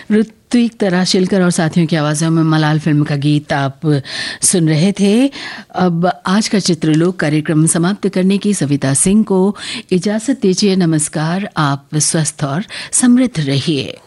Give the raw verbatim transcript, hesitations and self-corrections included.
ऋत्विक तराशिलकर और साथियों की आवाज़ों में मलाल फिल्म का गीत आप सुन रहे थे। अब आज का चित्रलोक कार्यक्रम समाप्त करने की सविता सिंह को इजाज़त दीजिए। नमस्कार, आप स्वस्थ और समृद्ध रहिए।